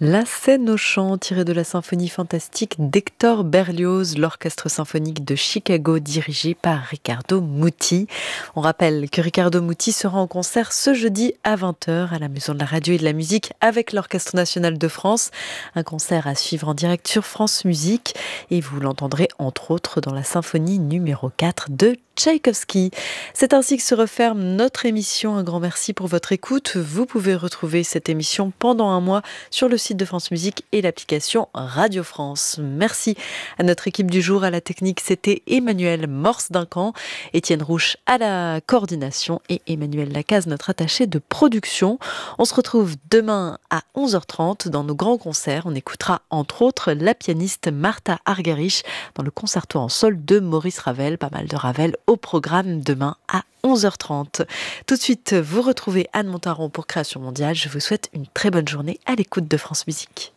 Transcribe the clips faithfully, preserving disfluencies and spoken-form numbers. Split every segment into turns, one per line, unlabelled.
La scène au chant, tirée de la symphonie fantastique d'Hector Berlioz, l'orchestre symphonique de Chicago dirigé par Riccardo Muti. On rappelle que Riccardo Muti sera en concert ce jeudi à vingt heures à la Maison de la Radio et de la Musique avec l'Orchestre National de France. Un concert à suivre en direct sur France Musique et vous l'entendrez entre autres dans la symphonie numéro quatre de Tchaïkovski. C'est ainsi que se referme notre émission. Un grand merci pour votre écoute. Vous pouvez retrouver cette émission pendant un mois sur le site de France Musique et l'application Radio France. Merci à notre équipe du jour. À la technique, c'était Emmanuel Morse-Duncan, Étienne Rouche à la coordination et Emmanuel Lacaze, notre attaché de production. On se retrouve demain à onze heures trente dans nos grands concerts. On écoutera entre autres la pianiste Martha Argerich dans le concerto en sol de Maurice Ravel. Pas mal de Ravel au programme demain à onze heures trente. Tout de suite, vous retrouvez Anne Montaron pour Création Mondiale. Je vous souhaite une très bonne journée à l'écoute de France Musique.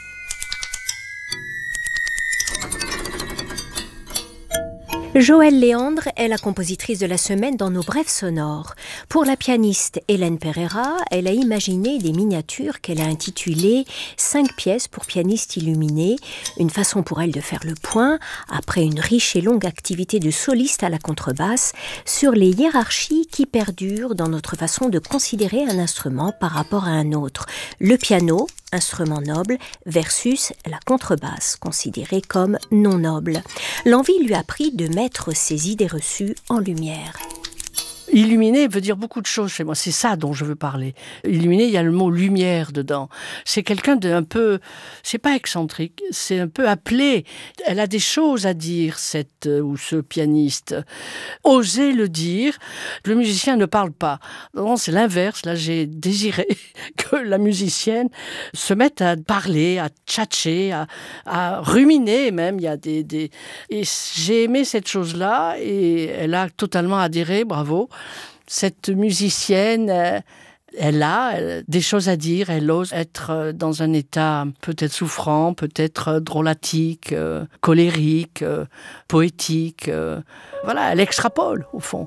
Joëlle Léandre est la compositrice de la semaine dans nos brèves sonores. Pour la pianiste Hélène Pereira, elle a imaginé des miniatures qu'elle a intitulées « Cinq pièces pour pianiste illuminé », une façon pour elle de faire le point, après une riche et longue activité de soliste à la contrebasse, sur les hiérarchies qui perdurent dans notre façon de considérer un instrument par rapport à un autre. Le piano, instrument noble, versus la contrebasse, considérée comme non noble. L'envie lui a pris de mettre ses idées reçues en lumière.
Illuminer veut dire beaucoup de choses chez moi, c'est ça dont je veux parler. Illuminer, il y a le mot lumière dedans. C'est quelqu'un d'un peu, c'est pas excentrique, c'est un peu appelé. Elle a des choses à dire, cette ou ce pianiste. Oser le dire, le musicien ne parle pas. Non, c'est l'inverse. Là, j'ai désiré que la musicienne se mette à parler, à tchatcher, à, à ruminer même. Il y a des, des... Et j'ai aimé cette chose-là et elle a totalement adhéré, bravo. Cette musicienne, elle a des choses à dire, elle ose être dans un état peut-être souffrant, peut-être drôlatique, colérique, poétique. Voilà, elle extrapole au fond.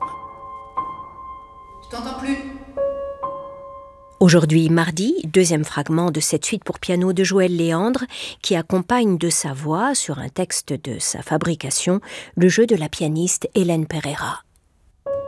Je t'entends plus.
Aujourd'hui, mardi, deuxième fragment de cette suite pour piano de Joëlle Léandre qui accompagne de sa voix, sur un texte de sa fabrication, le jeu de la pianiste Hélène Pereira.